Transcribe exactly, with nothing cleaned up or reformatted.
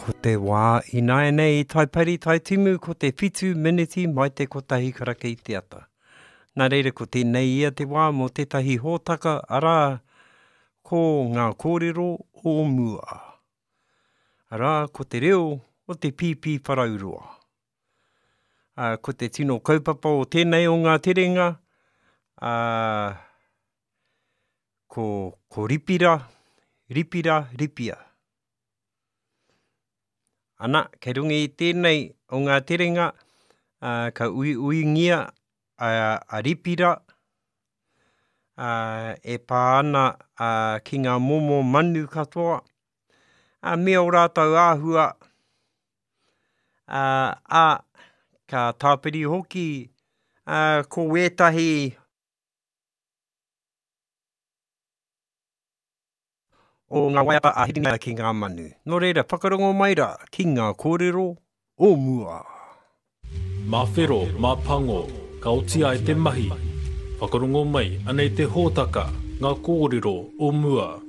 Ko te wā i nai nei i taipari tai timu ko te whitu miniti mai te kotahi karaka i te ata. Nā reira ko tēnei ia te wā mō tētahi hōtaka arā ko ngā kōrero o mua. Arā ko te reo o te pipi wharauroa. Uh, ko te tino kaupapa o tēnei o ngā terenga, uh, ko, ko ripira, ripira, ripia. Ana, kei rungi i tēnei o ngā terenga, uh, ka ui ui ngia uh, a ripira, uh, e pāana uh, ki ngā momo manu katoa, uh, mea o rātau āhua, uh, a ka tāpiri hoki, uh, ko wētahi o ngā waiapa a hiringa ki ngā manu. Nō reira, whakarongo maira ki ngā kōrero o mua. Mā whero, mā pango, ka otia e te mahi. Whakarongo mai, anei te hōtaka, ngā kōrero o mua.